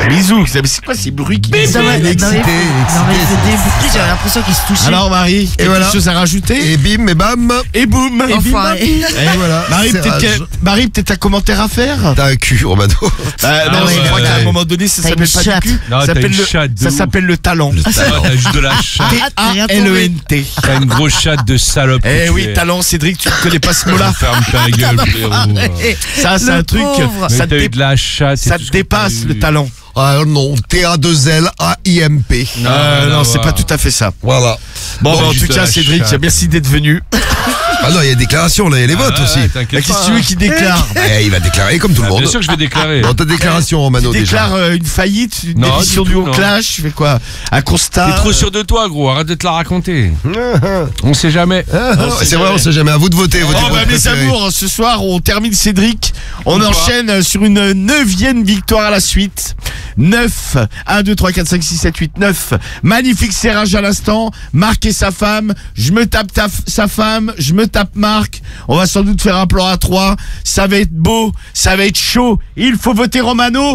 Bisous. C'est quoi ces bruits qui Ça va, il est non, mais- excité, non, mais excité. depuis, j'avais l'impression qu'il se touchait. Alors Marie, quelque voilà. chose à rajouter? Et bim, et bam. Et boum. Enfin, Et voilà. Marie, serrage. peut-être un commentaire à faire? T'as un cul, Romano. Non, ouais, je crois ouais. qu'à un moment donné, ça T'as s'appelle une pas chatte. du cul. Non, Ça t'as s'appelle une chatte de ça ouf. s'appelle le talent. Ah, t'as juste de la chatte. T-A-L-E-N-T. T'as une grosse chatte de salope. Eh que tu oui, es. talent, Cédric, tu ne connais pas ce mot-là. Ferme ta gueule, frérot. Ça, c'est Le un truc. pauvre. Ça Mais te t'as eu dé- de la chatte. ça te dépasse le talent. Ah non, T-A-2-L-A-I-M-P. Non, c'est pas tout à fait ça. Voilà. Bon, Bon, en juste tout de cas, la Cédric, chatte. merci d'être venu. Ah non, il y a des déclarations, là, il y a les votes aussi. Bah, T'inquiète Qu'est-ce que pas. tu veux qu'il déclare? Eh, il va déclarer comme tout le monde. Bien sûr que je vais déclarer. Dans ta déclaration, Romano, Tu déjà. déclares une faillite, une Non, démission du du tout, haut non. clash, tu fais quoi? Un constat? T'es trop sûr de toi, gros. Arrête de te la raconter. On sait jamais. C'est vrai, on sait jamais. À vous de voter. Votez Oh pour bah votre mes préféré. amours, ce soir on termine Cédric, on Bonsoir. enchaîne sur une 9e victoire à la suite. 9, 1, 2, 3, 4, 5, 6, 7, 8, 9. Magnifique serrage à l'instant. Marc et sa femme. Je me tape sa femme. Je me tape Marc. On va sans doute faire un plan à 3. Ça va être beau. Ça va être chaud. Il faut voter Romano.